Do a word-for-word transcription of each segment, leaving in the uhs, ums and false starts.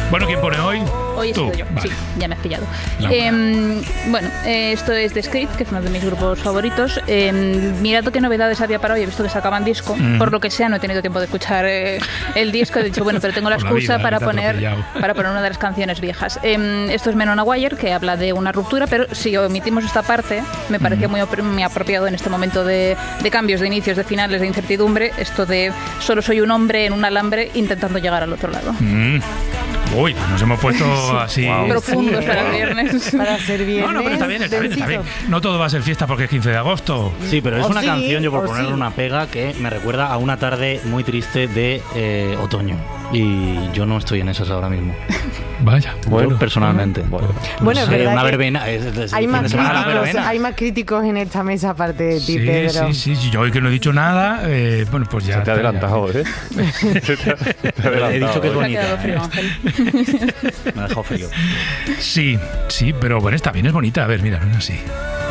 Bueno, ¿quién pone hoy? Hoy he Tú. sido yo, Vale. sí, ya me has pillado. La Eh, bueno, eh, esto es The Script, que es uno de mis grupos favoritos. Eh, mirad qué novedades había para hoy, he visto que sacaban disco. Mm. Por lo que sea, no he tenido tiempo de escuchar eh, el disco. He dicho, bueno, pero tengo la Por la excusa vida, para, que te ha poner, atropellado. para poner una de las canciones viejas. Eh, esto es Men on a Wire, que habla de una ruptura, pero si omitimos esta parte, me parecía muy, opr- muy apropiado en este momento de, de cambios, de inicios, de finales, de incertidumbre, esto de solo soy un hombre en un alambre intentando llegar al otro lado. Mm. Uy, nos hemos puesto así. Wow. Profundos Sí, para ¿eh? el viernes. Para ser viernes. No, no, pero está bien, está bien, está bien. No todo va a ser fiesta porque es quince de agosto. Sí, pero es O una sí, canción, yo por o ponerle sí. una pega, que me recuerda a una tarde muy triste de eh, otoño. Y yo no estoy en esas ahora mismo. Vaya. Yo, personalmente. Bueno, No es sé, verdad una que verbena. Es, es- es Hay fin más, de semana, la críticos, verbena. hay más críticos en esta mesa aparte de ti, Sí, Pedro. sí, sí, sí. Yo hoy que no he dicho nada, eh, bueno, pues ya. Se te ha adelantado, ¿eh? Se te ha- te ha He dicho que es adelantado, Me ha bonita. quedado frío, ¿eh? Ángel. Me ha dejado frío. Sí, sí, pero bueno, está bien, es bonita. A ver, mira, no es así.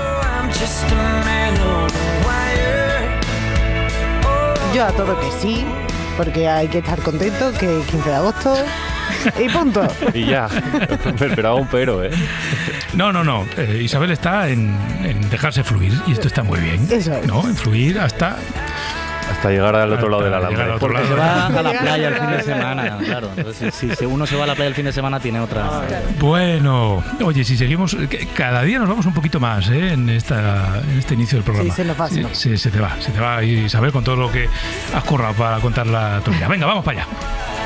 Yo a todo que sí, porque hay que estar contento, que es quince de agosto y punto. Y ya. Me esperaba un pero, ¿eh? No, no, no. eh, Isabel está en, en dejarse fluir y esto está muy bien. Eso es. ¿No? En fluir hasta. Hasta llegar al otro lado de la Hasta llegar al alambre. otro Porque lado. se va a la playa el fin de semana, claro. Entonces, si, si uno se va a la playa el fin de semana, tiene otra. Bueno, oye, si seguimos, que cada día nos vamos un poquito más ¿eh? en, esta, en este inicio del programa. Sí, se nos va, se Sí, nos va. sí, se te va, se te va, Isabel, con todo lo que has currado para contar la tuya. Venga, vamos para allá.